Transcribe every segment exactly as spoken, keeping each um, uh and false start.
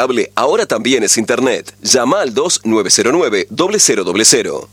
cable ahora también es internet. Llama al dos nueve cero nueve cero cero cero cero.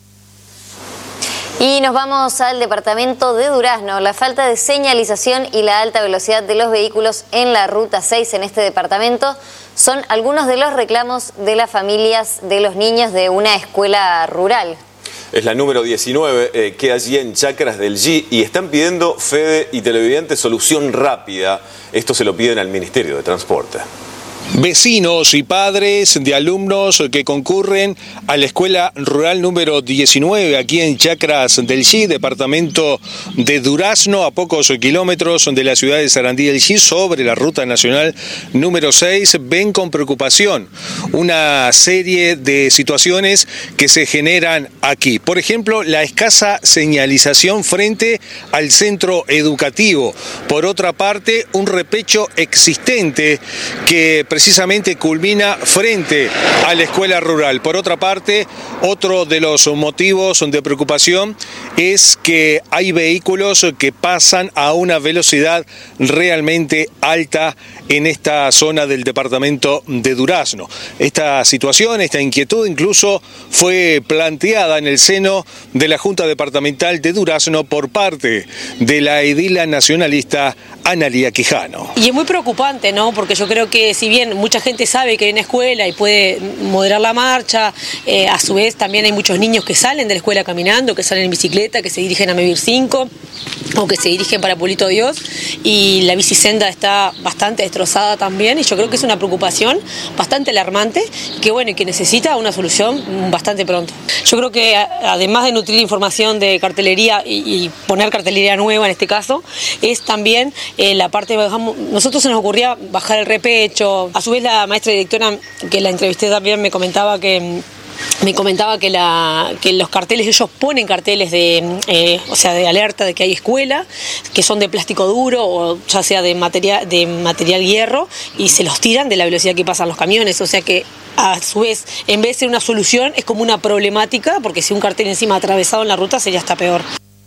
Y nos vamos al departamento de Durazno. La falta de señalización y la alta velocidad de los vehículos en la ruta seis en este departamento son algunos de los reclamos de las familias de los niños de una escuela rural. Es la número diecinueve, eh, que allí en Chacras del G, y están pidiendo, Fede y televidentes, solución rápida. Esto se lo piden al Ministerio de Transporte. Vecinos y padres de alumnos que concurren a la escuela rural número diecinueve aquí en Chacras del G, departamento de Durazno, a pocos kilómetros de la ciudad de Sarandí del G, sobre la ruta nacional número seis, ven con preocupación una serie de situaciones que se generan aquí. Por ejemplo, la escasa señalización frente al centro educativo. Por otra parte, un repecho existente que precisamente culmina frente a la escuela rural. Por otra parte, otro de los motivos de preocupación es que hay vehículos que pasan a una velocidad realmente alta en esta zona del departamento de Durazno. Esta situación, esta inquietud incluso fue planteada en el seno de la Junta Departamental de Durazno por parte de la edila nacionalista Analía Quijano. Y es muy preocupante, ¿no? Porque yo creo que si bien mucha gente sabe que hay una escuela y puede moderar la marcha, eh, a su vez también hay muchos niños que salen de la escuela caminando, que salen en bicicleta, que se dirigen a Mevir cinco o que se dirigen para Pueblito Dios, y la bicisenda está bastante destrozada también, y yo creo que es una preocupación bastante alarmante, que bueno, y que necesita una solución bastante pronto. Yo creo que además de nutrir información de cartelería y, y poner cartelería nueva en este caso, es también eh, la parte, bajamos, nosotros se nos ocurría bajar el repecho. A su vez la maestra directora, que la entrevisté también, me comentaba que Me comentaba que, la, que los carteles, ellos ponen carteles de, eh, o sea, de alerta de que hay escuela, que son de plástico duro o ya sea de material, de material hierro, y se los tiran de la velocidad que pasan los camiones. O sea que a su vez, en vez de ser una solución, es como una problemática, porque si un cartel encima atravesado en la ruta sería hasta peor.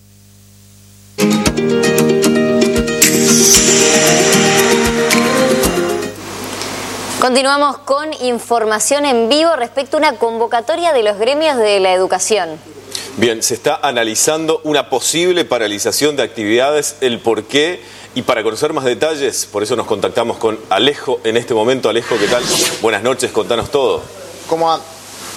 Continuamos con información en vivo respecto a una convocatoria de los gremios de la educación. Bien, se está analizando una posible paralización de actividades, el porqué, y para conocer más detalles, por eso nos contactamos con Alejo en este momento. Alejo, ¿qué tal? Buenas noches, contanos todo. ¿Cómo andan?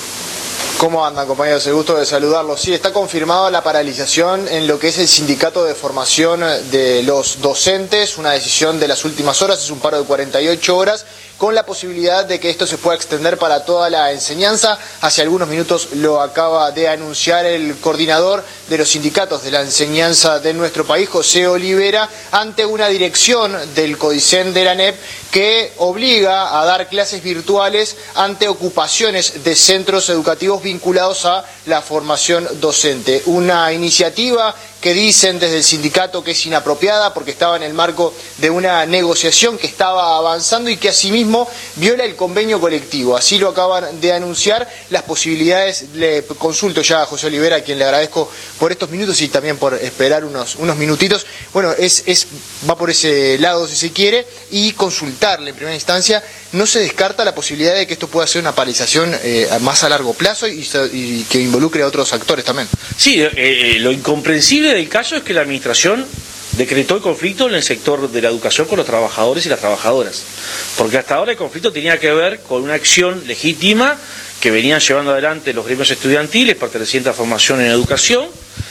¿Cómo andan, compañeros? El gusto de saludarlos. Sí, está confirmada la paralización en lo que es el sindicato de formación de los docentes, una decisión de las últimas horas, es un paro de cuarenta y ocho horas, con la posibilidad de que esto se pueda extender para toda la enseñanza. Hace algunos minutos lo acaba de anunciar el coordinador de los sindicatos de la enseñanza de nuestro país, José Olivera, ante una dirección del CODICEN de la ANEP que obliga a dar clases virtuales ante ocupaciones de centros educativos vinculados a la formación docente. Una iniciativa que dicen desde el sindicato que es inapropiada porque estaba en el marco de una negociación que estaba avanzando y que asimismo viola el convenio colectivo. Así lo acaban de anunciar. Las posibilidades, le consulto ya a José Olivera, a quien le agradezco por estos minutos y también por esperar unos, unos minutitos. Bueno, es, es, va por ese lado si se quiere, y consultarle en primera instancia, ¿no se descarta la posibilidad de que esto pueda ser una paralización eh, más a largo plazo y, y que involucre a otros actores también? Sí, eh, eh, lo incomprensible del caso es que la administración decretó el conflicto en el sector de la educación con los trabajadores y las trabajadoras, porque hasta ahora el conflicto tenía que ver con una acción legítima que venían llevando adelante los gremios estudiantiles pertenecientes a formación en educación,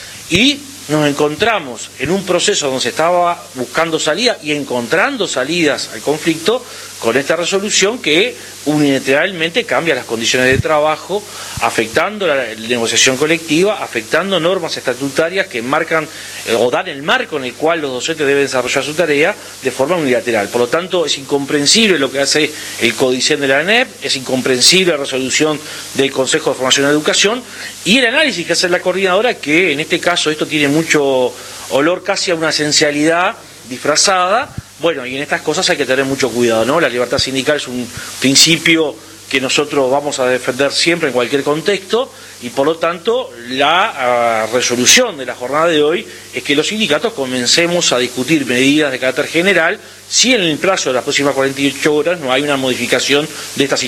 y nos encontramos en un proceso donde se estaba buscando salida y encontrando salidas al conflicto con esta resolución que unilateralmente cambia las condiciones de trabajo, afectando la negociación colectiva, afectando normas estatutarias que marcan eh, o dan el marco en el cual los docentes deben desarrollar su tarea de forma unilateral. Por lo tanto, es incomprensible lo que hace el CODICEN de la ANEP, es incomprensible la resolución del Consejo de Formación y Educación y el análisis que hace la coordinadora, que en este caso esto tiene mucho olor casi a una esencialidad disfrazada. Bueno, y en estas cosas hay que tener mucho cuidado, ¿no? La libertad sindical es un principio que nosotros vamos a defender siempre en cualquier contexto, y por lo tanto la uh, resolución de la jornada de hoy es que los sindicatos comencemos a discutir medidas de carácter general si en el plazo de las próximas cuarenta y ocho horas no hay una modificación de esta situación.